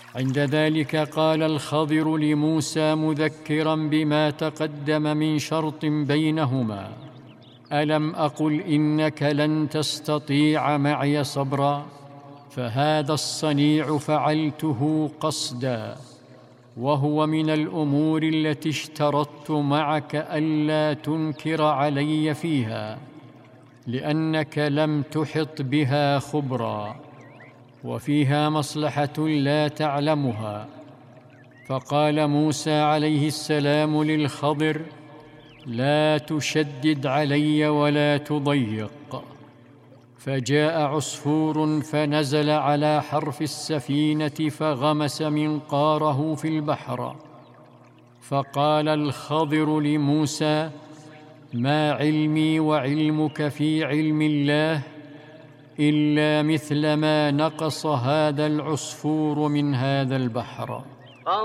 عند ذلك قال الخضر لموسى مذكرا بما تقدم من شرط بينهما: ألم أقل إنك لن تستطيع معي صبرا؟ فهذا الصنيع فعلته قصدا، وهو من الأمور التي اشترطت معك ألا تنكر علي فيها، لأنك لم تحط بها خبرا، وفيها مصلحة لا تعلمها. فقال موسى عليه السلام للخضر: لا تشدد علي ولا تضيق. فجاء عصفور فنزل على حرف السفينة فغمس منقاره في البحر. فقال الخضر لموسى: ما علمي وعلمك في علم الله إلا مثل ما نقص هذا العصفور من هذا البحر.